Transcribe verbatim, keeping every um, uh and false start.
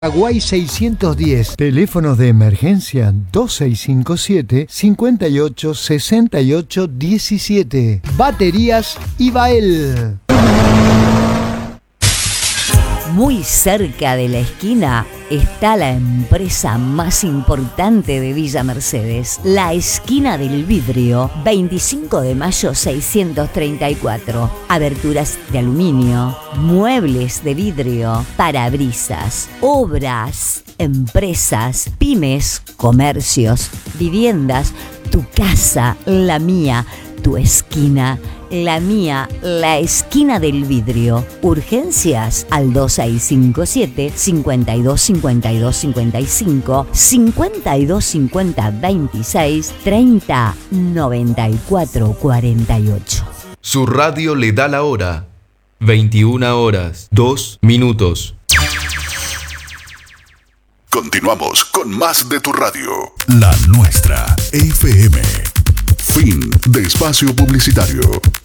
Paraguay seiscientos diez. Teléfonos de emergencia dos seis cinco siete, cinco ocho, seis ocho uno siete. Baterías Ibael. Muy cerca de la esquina está la empresa más importante de Villa Mercedes, la Esquina del Vidrio, veinticinco de mayo seiscientos treinta y cuatro. Aberturas de aluminio, muebles de vidrio, parabrisas, obras, empresas, pymes, comercios, viviendas, tu casa, la mía, tu esquina, la mía, la Esquina del Vidrio. Urgencias al dos seis cinco siete, cinco dos cinco dos cinco cinco, cinco dos cinco cero, veintiséis, treinta, noventa y cuatro cuarenta y ocho. Su radio le da la hora. veintiuna horas, dos minutos. Continuamos con más de tu radio. La nuestra, F M. Fin de espacio publicitario.